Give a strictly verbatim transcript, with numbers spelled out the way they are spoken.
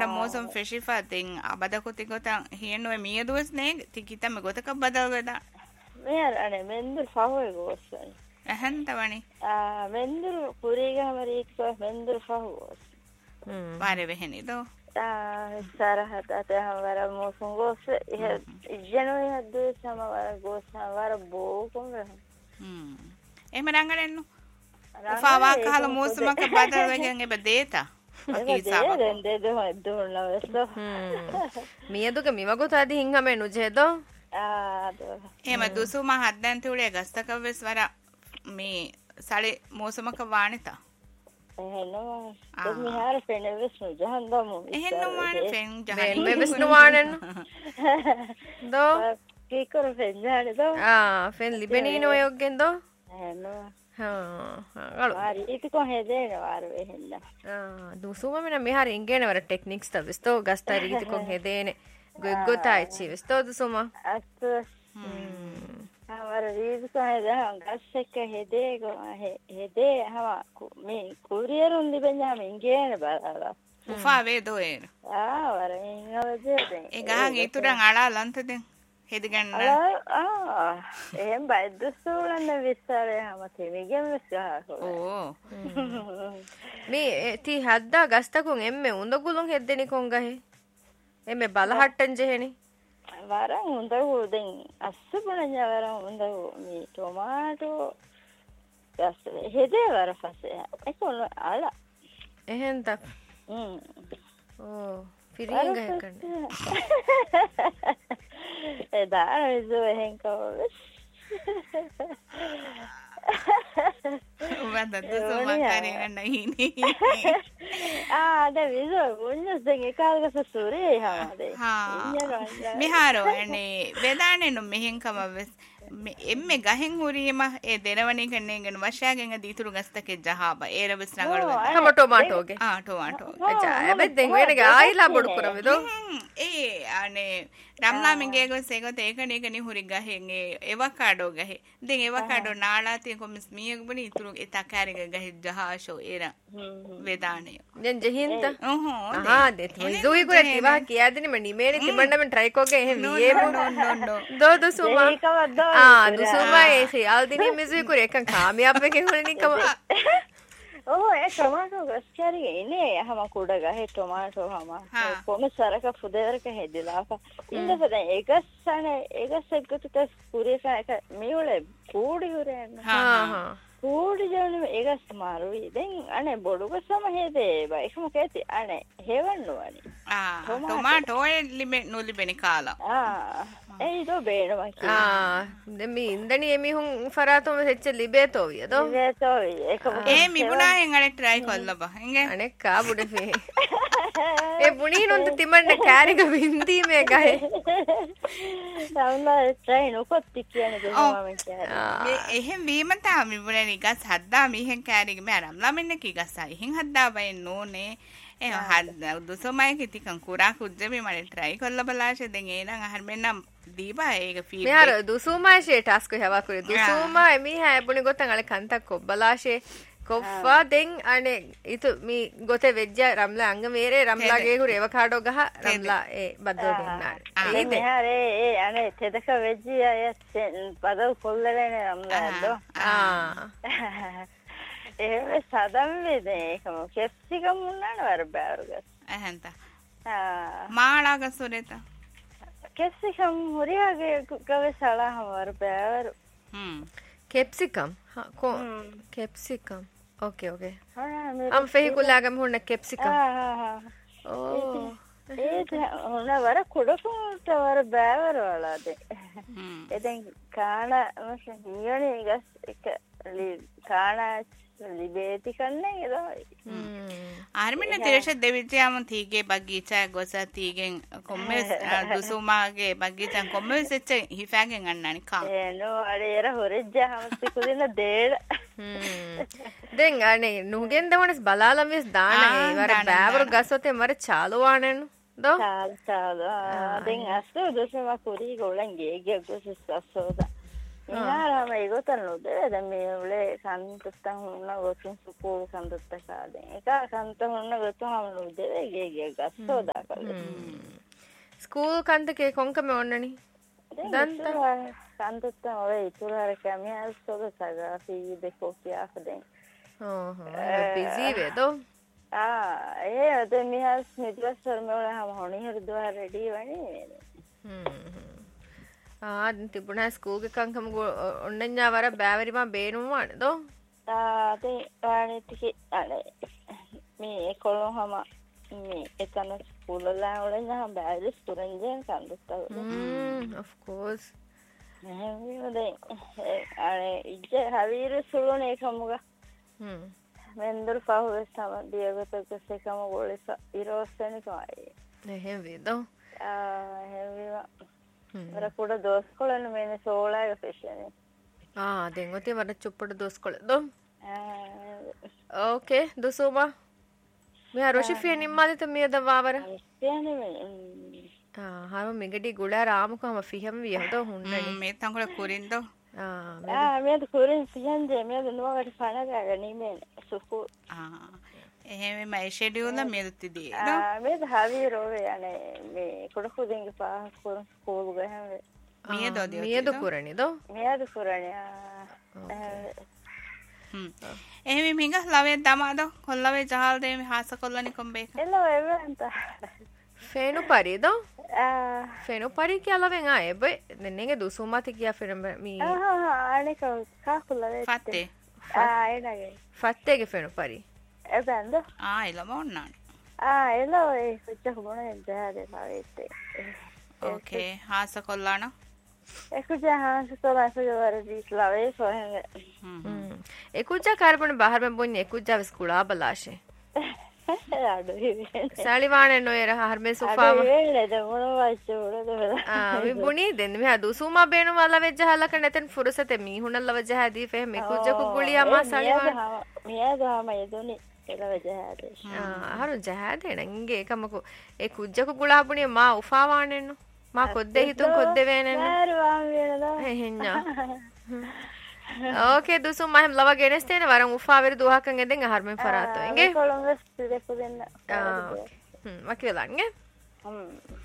wara mosam feshifa den abada koti gotan hienno e miya duas ne tikita me gotaka badal weda mer ane mendur fahoy gosani ahan tawani ah mendur puriga marik ko mendur faho hmm ware veheni do ah sarahat ate wara mosam gos jeno haddu sama wara gos wara bo ko hmm ehma rangalennu ufawa kahala mosamaka badal wegen eba deta මියදුක මිවගොතදී හිංගම නුජේදෝ එහෙම දුසුම හද්දන් තුලේ ගස්තක වෙස් වර මේ සලේ මොසමක වානිතා එහෙනම් දෙමිහාර ෆෙන වෙස් නුජහන් දමු එහෙනම් වාන ෆෙන් ජහන් මේ වෙස් නුවානන දෝ කීකර ෆෙන් ජහන් දෝ ආ ෆෙන් ලිබෙනීනෝ යොග්ගෙන් දෝ එහෙනම් හා ගලු ආරි ඒක කොහෙදේන වාර වෙහෙන්න ආ දුසුම මෙන මෙහාර ඉංගේන වර ටෙක්නික්ස් ත විස්තෝ ගස්තා රීති කොන් හෙදේන ගොග්ගොතයි චි විස්තෝ දුසුම අස්ත ආවර රීති කොහෙද ගස් එක හෙදේ ගෝ හෙදේ හව මේ කුරියරුන් ලිබෙන්ජාම ඉංගේන බලලා උෆා වේ දෝ එන ආ වර ඉංගවදේ ඒ ගහන් ඊතුරන් අලා ලන්තදෙන් හෙදගන්න ආ එහෙන් බයිද්දසූලන්න විස්තරය හැම තෙමිගෙන් විස්තරහ ඕ මේ ති හද්දා ගස්තකුන් එම්මෙ උඳගුලුන් හෙද්දෙනි කොන් ගහේ එම්මෙ බලහට්ටන් ජෙහෙනි වරන් උඳගු දෙන් අස්සබුණජ වරන් උඳගු මේ ටොමාටෝ ගස් හෙදේ වර ෆසේ ඒකොල අල එහෙන් තක් හ්ම් ඕ පිරින් ගහ කන්න එදා ඉසු එහෙන් කවස් උඹ දුසුම කරේන්න හිනි ආ ද විසු උන්නසෙන් එකල්ගස සූරේ හමදේ හා මිහාරෝ එනේ වෙදානේ නො මෙහෙන් කම වෙස් එම්මෙ ගහෙන් හුරීම ඒ දෙනවනේ කන්නේගෙන වශයාගෙන් දීතුරු ගස්තකේ ජහාබ ඒරබස් නගලු හම ටොමාටෝගේ ආ ටොමාටෝ අචා එබෙද්දෙන් වෙනගේ ආයිලා බොඩු කරවෙදෝ ඒ අනේ රම්ලාමින්ගේ ගොස් ඒකත ඒකනේ කනේ හුරි ගහෙන් ඒ එවකාඩෝ ගහේ දෙන් එවකාඩෝ නාලාතිය කොමස් මියග බනි ඉතුරු එතකාරිග ගහේ ජහාෂෝ ඒර වෙදානේ දැන් ජහින්ත ඔහො ආ දෙත් මොයිදුයි කුර තිවා කියාදිනේ මනි මේනේ තිබන්නම ට්‍රයි කොගේ එහෙම වියේමු දෝ දුසුමා ආ දුසුමා ඒ සියල් දිනේ මිසුයි කුර එකන් කාමියාබ් එකේ හොලනිකම Oh, eh, tomato gaskiya ine hama kuda ga he tomato hama. Come saraka fudera ka hedila ka. Inda sada egas sana egas ekatu tas pure ka ka miule pudi hure. Ha ha. Pudi janu egas maru den ane bodu ka sama hede ba ekam keti ane hewannu ani. Ah, tomato e libe no libeni kala. Ah. ඒ දෝ බේනවා කියලා. ආ දැන් මේ ඉන්දණි එමිහුන් ෆරාතොම සෙච්ච ලිබේතෝ වියදෝ. ලිබේතෝ ඒක ඒ මිබුණායෙන් අනේ try කොල්ලබා. ඉංගේ අනේ කා බුඩ ෆේ. ඒ බුණී නොන්ද තිමන්න කෑරික වින්දී මේ ගහේ. සම්මා try නොකොත් කියන්නේ දෙනවා කියන්නේ. මේ එහෙන් වීම තා මිබුණේ නිකස් හද්දා මිහෙන් කෑරික මේ අරම්ලා මෙන්න කී ගස්සා. එහෙන් හද්දා බයි නෝනේ. ඒ හද්දා දුසොමයි කිතිකන් කුරා කුජ්ජේ මම try කොල්ල බලාෂේ දැන් ඒ නම් අහර මෙන්න දීබා ඒක ෆීඩ් මෙහර දුසුමාෂේ ටාස්ක් හවා කුරේ දුසුමා එමි හැබුනි ගොතන් අල කන්තක් කොබ්බලාෂේ කොෆා දෙන් අනේ ඉතු මි ගොතේ වෙජ්ජ රම්ලා අංග මේරේ රම්ලාගේ කුරේ එවකාඩෝ ගහ රම්ලා ඒ බද්දෝ දෙන්නා ඒ මෙහර ඒ අනේ තෙදක වෙජ්ජි අය බදල් කොල්ලලනේ රම්ලා දෝ ආ ඒ සදම් වේදේ ඒකම කෙප්සිකම් උන්නාන වර බෑරුගස් එහෙන්ත ආ මාලාග සුරේත कैप्सिकम मुरियागे कवे साला हमारे पैर हम्म कैप्सिकम हाँ को कैप्सिकम ओके ओके हम फेही को लागा में होना कैप्सिकम हाँ हाँ ओह ये होना वाला कुड़ो को तो वाला बैवर वाला दे ये दें काना मतलब ये नहीं गस एक लि काना लिबेती करने के तो ආර්මින තිරෂ දෙවිත්‍යාම තීගේ බගීචා ගොස තීගෙන් කොම්මස් දුසුමාගේ බගීචා කොම්මස් එච්ච හිෆාගෙන් අන්නනි කා එනෝ අරේර හොරෙජ්ජා හමස් කුදින දේර දෙන් අනේ නුගෙන් දවනස් බලාලම් විස් දාන ඒ වර බෑවරු ගසොතේ මර චාලුවානෙන් දෝ චාල් චාල් දෙන් අස්තු දුසුමා කුරි ගොලන් ගේ ගේ ගොස සසෝදා ඉනාරම ඒගොතනොද දැන් මේ වලේ සම්පත්තන් හුන්න ගොතුන් සුකෝ සම්පත්ත කාදේ එක සම්පත හුන්න ගොතුන් හමුනුද ගේ ගේ ගස්සෝ දාකල ස්කූල් කන්දකේ කොංකම ඔන්නනි දන්ත සම්පත්ත ඔය ඉතුරුහර කැමියල් සොග සගා සී දෙකෝ කියා හදෙන් ඕ හෝ බිසි වේදෝ ආ ඒ අද මිහස් නිදවස් වල හැම හොණි හරිදවා රෙඩි වනේ හ්ම් ආ තිබුණා ස්කූල් එකකම් ඔන්නඤ්ඤා වර බෑවරිම බේනුවානේ දෝ ආ තේ ආනෙතිකි අනේ මේ කොළොහම මේ එතන ස්කූල් වල ඔලෙන්නා බෑවරි ස්ටුඩන්ට් කන්දස්තව හ්ම් of course නේ අනේ ඉජේ හවිරු සුළුනේ කමුගා හ්ම් මෙන්දර පහුවෙස් තම දියගතක සේකම ගෝලෙස ඉරෝස්සෙනි කයි එහෙම වේදෝ ආ එහෙම වේවා වර කුඩ දොස් කොළන මේනේ සෝලායක ෆෙෂනේ ආ දෙන් ඔතේ වර චුප්පඩ දොස් කොළ දෝ ආ ඕකේ දුසුමා මෙයා රොෂිෆිය නිම්මාදිත මියද වාවර යන්නේ මේ ආ හම මිගඩි ගුලා රාමුකම ෆිහම් වියදෝ හුන්නනි මේ තංගල කුරින්දෝ ආ ආ මේද කුරින් සියන්දේ මේද නුවකට පණගා නීමේ සුකු ආ එහෙම මේ ෂෙඩියුල් එක මෙදුතිදී ආ මේද හවිරෝවේ අනේ මේ කුඩ කුදින්ගේ පා කුර ස්කූල් ගහම මියදෝ දියෝ මියද කුරණි දෝ මියද කුරණි ආ හ්ම් එහෙම මිංග ලවේ දමාදෝ කොල්ලවේ ජහල් දෙමි හාස කොල්ලනි කොම්බේක එලෝ එවන්ත ෆේනු පරිදෝ ආ ෆේනු පරි කියලාවෙන් ආ එබේ නෙන්නෙගේ දුසුමාති කියා ෆිරම් මී ආ අනේ කාකුලවේ ෆත්තේ ආ එනගේ ෆත්තේගේ ෆේනු පරි එබන්ද ආ එළම ඔන්නාන ආ එලෝ ඒ සුච්ච මොනේ ජහදේ පාවෙත්තේ ඕකේ හාස කොල්ලාන එකුජා හාස කොල්ලා සුවර දීස්ලාවේ සොහෙන් හ්ම් එකුජා කාර්බන බාහිර මෙ බොන්නේ එකුජා ස්කුලා බලාෂේ සාලිවානේ නොයර හර්මේ සෝෆාව අද මොනවද ආ මේ බුණී දෙන්න මෙහා දුසුමා බේනු වල වෙජ්ජ හලක නැතෙන් ෆුරසතේ මීහුණල් වජහදී ෆෙ මේ කුජ්ජකු ගුලියා මා සාලිවාන මියා ගාම යදුනි එල වජහදී ආ හරු ජහදේ නංගේ එකමකු ඒ කුජ්ජකු ගුලා බුණී මා උෆාවානෙන්නු මා කොද්දේ හිතුන් කොද්දේ වේනෙන්න ආරවාම් වේනදා එහෙඤ්ඤා ඕකේ දුසු මම ලව ගෙනස්තේන වරන් උෆාවෙර දුහකන් එදෙන් හර්මෙන් ෆරාතෝ එංගේ කොළඹ දෙකු දෙන්න ආ හ්ම් මකියලන්ගේ හ්ම්